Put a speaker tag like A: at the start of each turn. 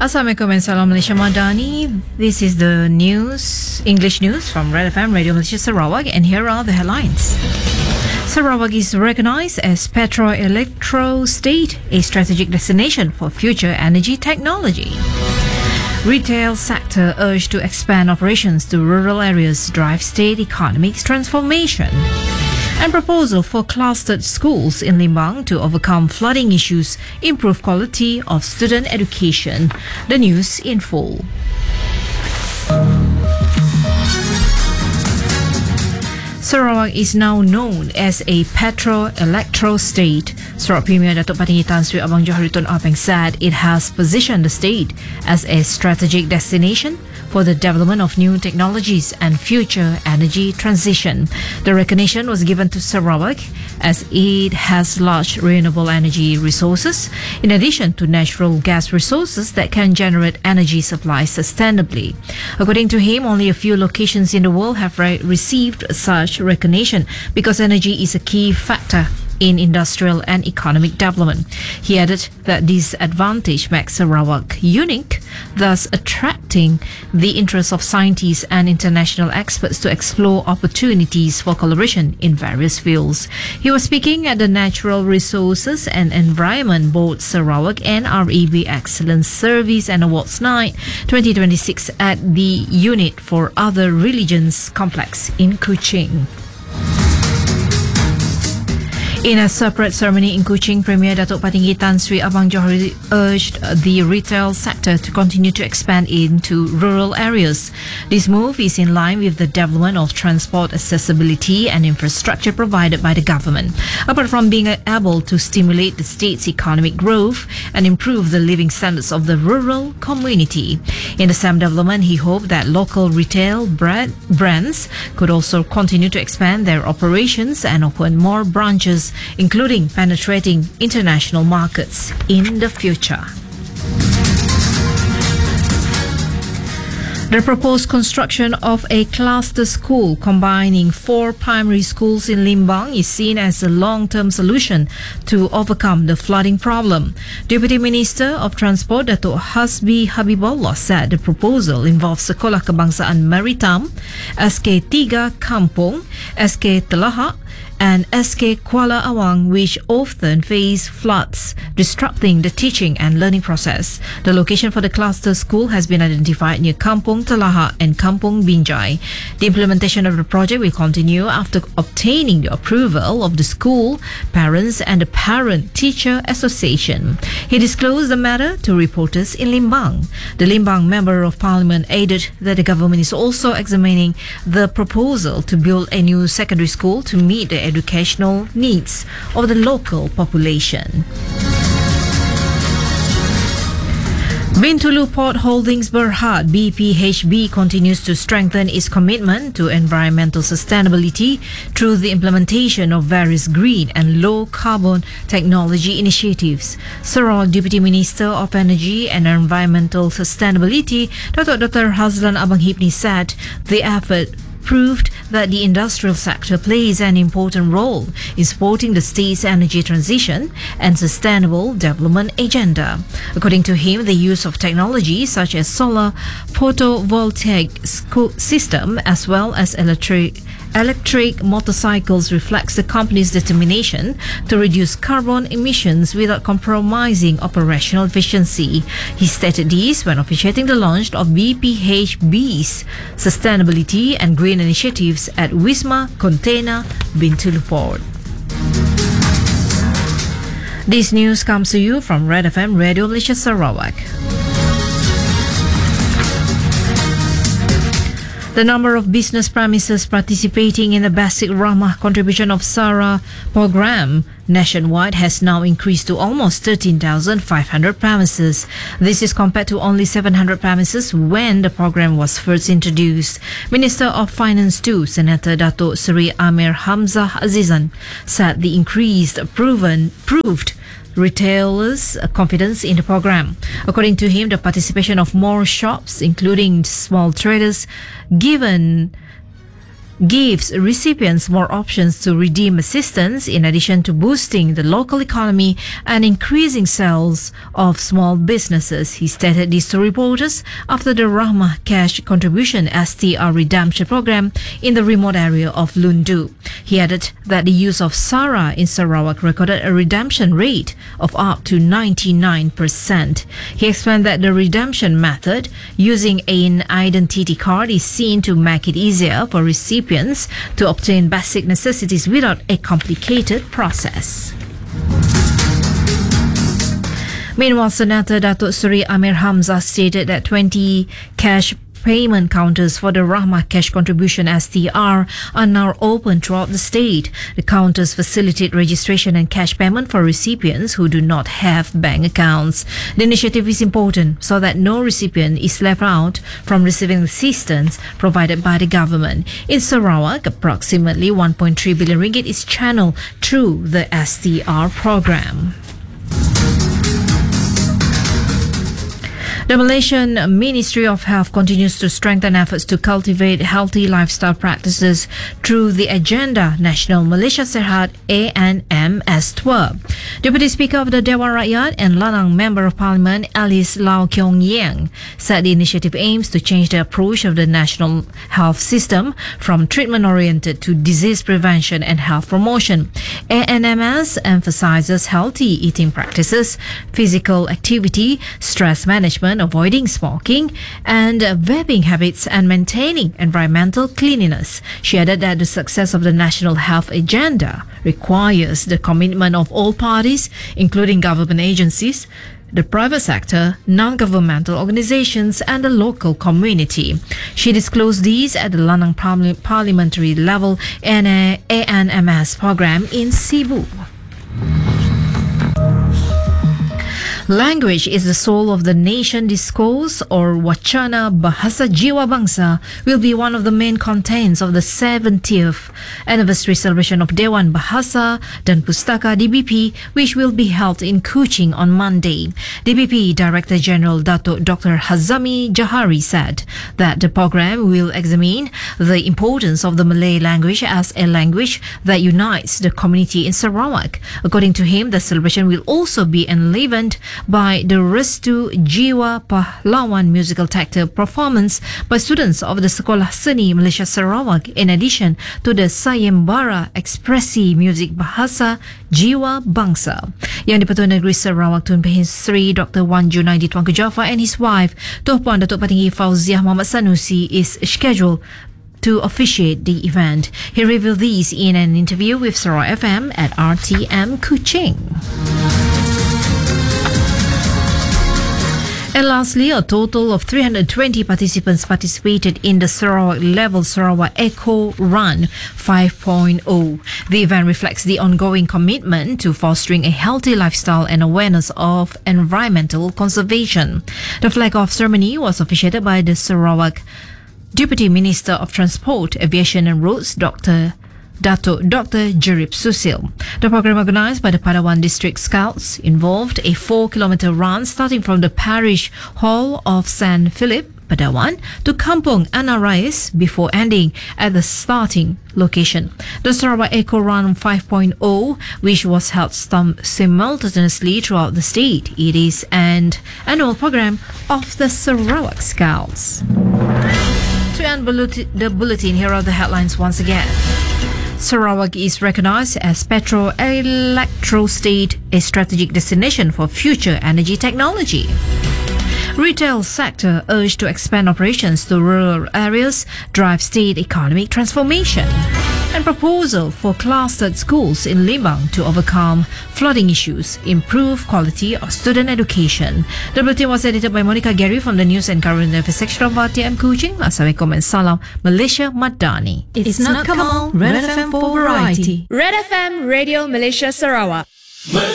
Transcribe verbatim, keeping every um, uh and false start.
A: Assalamualaikum and Salam Malaysia Madani. This is the news, English news from Red F M Radio Malaysia Sarawak, and here are the headlines. Sarawak is recognized as petro-electro state, a strategic destination for future energy technology. Retail sector urged to expand operations to rural areas, drive state economic transformation. And proposal for clustered schools in Limbang to overcome flooding issues, improve quality of student education. The news in full. Sarawak is now known as a petro-electro state. Sarawak Premier Datuk Patinggi Tan Sri Abang Johari Tun Apeng said it has positioned the state as a strategic destination for the development of new technologies and future energy transition. The recognition was given to Sarawak as it has large renewable energy resources, in addition to natural gas resources that can generate energy supply sustainably. According to him, only a few locations in the world have re- received such recognition because energy is a key factor in industrial and economic development. He added that this advantage makes Sarawak unique, thus attracting the interest of scientists and international experts to explore opportunities for collaboration in various fields. He was speaking at the Natural Resources and Environment Board Sarawak N R E B Excellence Service and Awards Night twenty twenty-six at the Unit for Other Religions complex in Kuching. In a separate ceremony in Kuching, Premier Datuk Patinggi Tan Sri Abang Johari urged the retail sector to continue to expand into rural areas. This move is in line with the development of transport accessibility and infrastructure provided by the government, apart from being able to stimulate the state's economic growth and improve the living standards of the rural community. In the same development, he hoped that local retail brand, brands could also continue to expand their operations and open more branches, including penetrating international markets in the future. The proposed construction of a cluster school combining four primary schools in Limbang is seen as a long-term solution to overcome the flooding problem. Deputy Minister of Transport Datuk Hasbi Habibullah said the proposal involves Sekolah Kebangsaan Maritam, S K tiga Kampung, S K Telahak, and S K Kuala Awang, which often face floods, disrupting the teaching and learning process. The location for the cluster school has been identified near Kampung Telahak and Kampung Binjai. The implementation of the project will continue after obtaining the approval of the school, parents and the Parent-Teacher Association. He disclosed the matter to reporters in Limbang. The Limbang Member of Parliament added that the government is also examining the proposal to build a new secondary school to meet the educational needs of the local population. Bintulu Port Holdings Berhad B P H B continues to strengthen its commitment to environmental sustainability through the implementation of various green and low carbon technology initiatives. Sarawak Deputy Minister of Energy and Environmental Sustainability, Datuk Doctor Hazlan Abang Hipni, said the effort proved that the industrial sector plays an important role in supporting the state's energy transition and sustainable development agenda. According to him, the use of technology such as solar photovoltaic system as well as electric Electric motorcycles reflects the company's determination to reduce carbon emissions without compromising operational efficiency. He stated this when officiating the launch of B P H B's sustainability and green initiatives at Wisma Container Bintulu Port. This news comes to you from Red F M Radio Malaysia Sarawak. The number of business premises participating in the Basic Rahmah Contribution of SARA program nationwide has now increased to almost thirteen thousand five hundred premises. This is compared to only seven hundred premises when the program was first introduced. Minister of Finance too, Senator Datuk Seri Amir Hamzah Azizan, said the increased proven proved retailers' confidence in the program. According to him, the participation of more shops, including small traders, given gives recipients more options to redeem assistance in addition to boosting the local economy and increasing sales of small businesses. He stated this to reporters after the Rahmah Cash Contribution S T R redemption program in the remote area of Lundu. He added that the use of SARA in Sarawak recorded a redemption rate of up to ninety-nine percent. He explained that the redemption method using an identity card is seen to make it easier for recipients to obtain basic necessities without a complicated process. Meanwhile, Senator Datuk Seri Amir Hamzah stated that twenty cash payment counters for the Rahmah Cash Contribution S T R are now open throughout the state. The counters facilitate registration and cash payment for recipients who do not have bank accounts. The initiative is important so that no recipient is left out from receiving assistance provided by the government. In Sarawak, approximately one point three billion ringgit is channeled through the S T R program. The Malaysian Ministry of Health continues to strengthen efforts to cultivate healthy lifestyle practices through the Agenda Nasional Malaysia Sihat A N M S tour. Deputy Speaker of the Dewan Rakyat and Lanang Member of Parliament Alice Lau Kiong Yang said the initiative aims to change the approach of the national health system from treatment-oriented to disease prevention and health promotion. A N M S emphasizes healthy eating practices, physical activity, stress management, avoiding smoking and uh, vaping habits and maintaining environmental cleanliness. She added that the success of the National Health Agenda requires the commitment of all parties, including government agencies, the private sector, non-governmental organizations and the local community. She disclosed these at the Lanang Parli- Parliamentary Level N A N M S program in Cebu. Language is the soul of the nation discourse or Wacana Bahasa Jiwa Bangsa will be one of the main contents of the seventieth anniversary celebration of Dewan Bahasa dan Pustaka D B P, which will be held in Kuching on Monday. D B P Director General Datuk Doctor Hazami Jahari said that the program will examine the importance of the Malay language as a language that unites the community in Sarawak. According to him, the celebration will also be enlivened by the Restu Jiwa Pahlawan musical theatre performance by students of the Sekolah Seni Malaysia Sarawak, in addition to the Sayembara Ekspresi Music Bahasa Jiwa Bangsa. Yang di-Pertuan Negeri Sarawak Tun Pehin Sri Doctor Wan Junaidi Tuanku Jaafar and his wife Tuan Puan Datuk Patinggi Fauziah Muhammad Sanusi is scheduled to officiate the event. He revealed these in an interview with Sarawak F M at R T M Kuching. And lastly, a total of three hundred twenty participants participated in the Sarawak Level Sarawak Eco Run five point oh. The event reflects the ongoing commitment to fostering a healthy lifestyle and awareness of environmental conservation. The flag-off ceremony was officiated by the Sarawak Deputy Minister of Transport, Aviation and Roads, Doctor Datuk Doctor Jerip Susil. The program, organised by the Padawan District Scouts, involved a four kilometre run starting from the Parish Hall of San Philip, Padawan, to Kampung Anarais before ending at the starting location. The Sarawak Eco Run five point oh, which was held stum- simultaneously throughout the state, it is an annual program of the Sarawak Scouts. To end the bulletin, here are the headlines once again. Sarawak is recognized as petro-electro state, a strategic destination for future energy technology. Retail sector urged to expand operations to rural areas, drive state economic transformation. And proposal for clustered schools in Limbang to overcome flooding issues, improve quality of student education. The bulletin was edited by Monica Gary from the News and Current Affairs section of R T M Kuching. Assalamualaikum and salam, Malaysia Madani.
B: It's, it's not Kamal, Red F M for variety.
C: Red F M Radio Malaysia Sarawak.